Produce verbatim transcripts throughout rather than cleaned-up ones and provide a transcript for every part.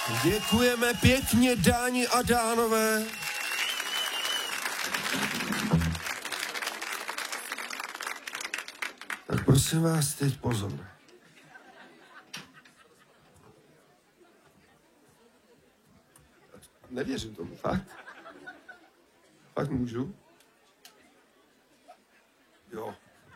Děkujeme pěkně, dáni a dánové. Tak prosím vás, teď pozor. Nevěřím tomu, fakt. Fakt můžu? Jo.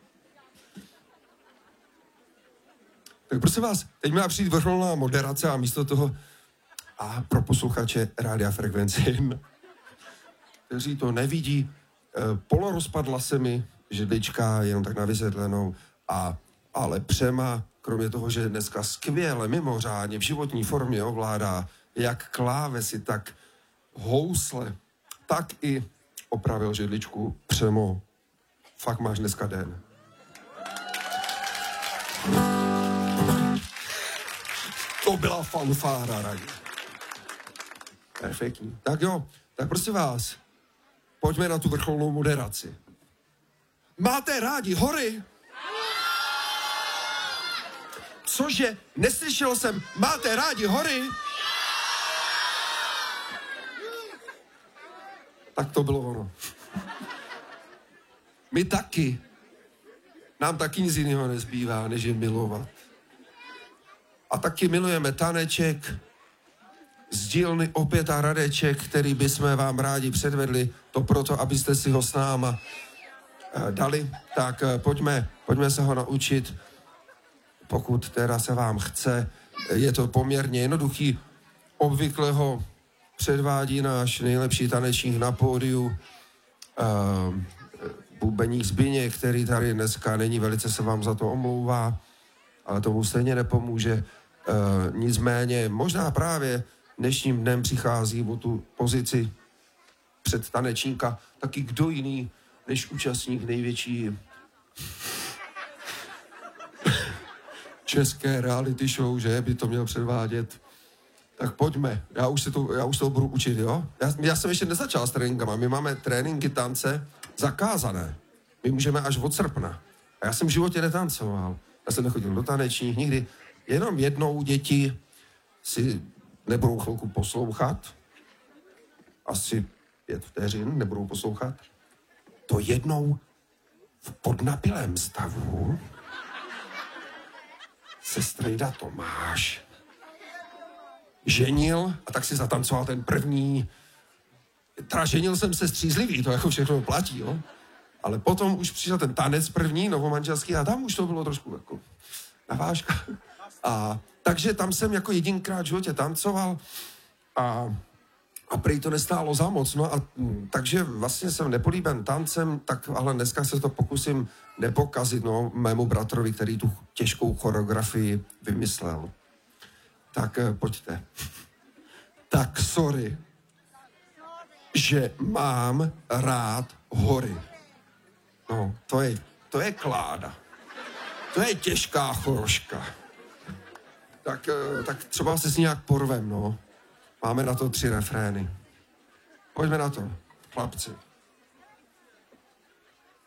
Tak prosím vás, teď má přijít vrcholná moderace a místo toho a pro posluchače Rádia Frekvence jedna, kteří to nevidí, eh, polorozpadla se mi židlička jenom tak na vysvětlenou, a, ale Přema, kromě toho, že dneska skvěle, mimořádně v životní formě ovládá jak klávesy, tak housle, tak i opravil židličku. Přemo, fakt máš dneska den. To byla fanfára, radí. Perfektní. Tak jo, tak prosím vás, pojďme na tu vrcholnou moderaci. Máte rádi hory? Cože? Neslyšel jsem, máte rádi hory? Tak to bylo ono. My taky. Nám taky nic jiného nezbývá, než je milovat. A taky milujeme taneček z dílny Opět a Radeček, který bychom vám rádi předvedli, to proto, abyste si ho s náma dali. Tak pojďme, pojďme se ho naučit, pokud teda se vám chce. Je to poměrně jednoduchý. Obvykle ho předvádí náš nejlepší tanečník na pódiu, uh, bubeník Zbyněk, který tady dneska není, velice se vám za to omlouvá, ale tomu stejně nepomůže. Uh, nicméně možná právě dnešním dnem přichází o tu pozici před tanečníka taky kdo jiný než účastník největší české reality show, že by to měl předvádět. Tak pojďme, já už se to, já už to budu učit, jo? Já, já jsem ještě nezačal s tréninkama, my máme tréninky tance zakázané. My můžeme až od srpna. A já jsem v životě netancoval. Já jsem nechodil do tanečních nikdy. Jenom jednou děti si nebudou chvilku poslouchat. Asi pět vteřin nebudou poslouchat. To jednou v podnapilém stavu se strejda Tomáš ženil a tak si zatancoval ten první. Teda ženil jsem se střízlivý, to jako všechno platí, jo. Ale potom už přišel ten tanec první, novomanželský, a tam už to bylo trošku jako navážka. A takže tam jsem jako jedinkrát v životě tancoval a, a prej to nestálo za moc, no a takže vlastně jsem nepolíben tancem, tak ale dneska se to pokusím nepokazit, no, mému bratrovi, který tu těžkou choreografii vymyslel. Tak pojďte. Tak sorry, že mám rád hory. No, to je, to je kláda. To je těžká choroška. Tak, tak třeba se s ní nějak porvem, no. Máme na to tři refrény. Pojďme na to, chlapci.